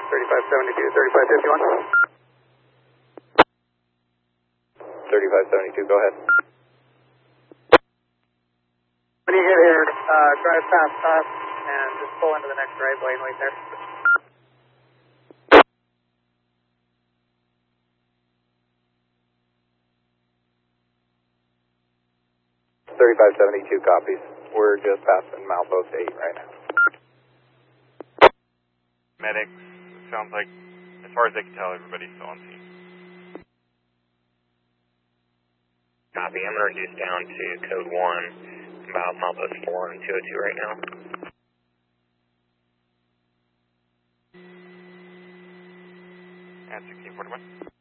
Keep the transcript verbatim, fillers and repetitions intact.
thirty-five seventy-two, thirty-five fifty-one. thirty-five seventy-two, go ahead. When you get here, uh, drive past us and just pull into the next driveway and wait there. thirty-five seventy-two copies. We're just passing Milepost eight right now. Medics, it sounds like, as far as I can tell, everybody's still on scene. Copy, I'm going to reduce down to code one, about Milepost four and two oh two right now. At sixteen forty-one.